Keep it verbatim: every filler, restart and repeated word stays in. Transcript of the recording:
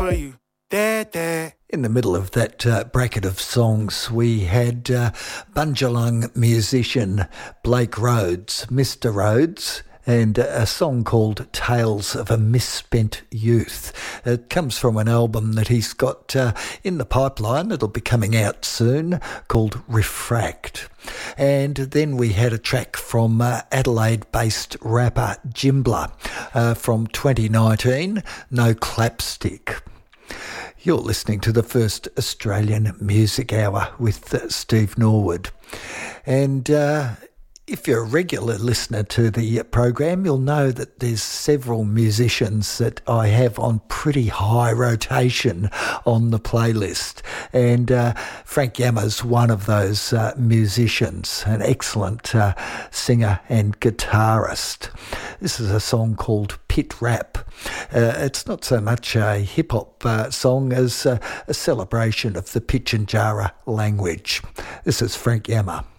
for you. There, there. In the middle of that uh, bracket of songs, we had uh, Bundjalung musician Blake Rhodes, Mister Rhodes, and a song called Tales of a Misspent Youth. It comes from an album that he's got uh, in the pipeline. It'll be coming out soon, called Refract. And then we had a track from uh, Adelaide-based rapper Jimbler uh, from twenty nineteen, No Clapstick. You're listening to the first Australian Music Hour with uh, Steve Norwood. And uh, if you're a regular listener to the program, you'll know that there's several musicians that I have on pretty high rotation on the playlist. And uh, Frank Yama's one of those uh, musicians, an excellent uh, singer and guitarist. This is a song called Pit Rap. Uh, it's not so much a hip-hop uh, song as uh, a celebration of the Pitjantjatjara language. This is Frank Yama.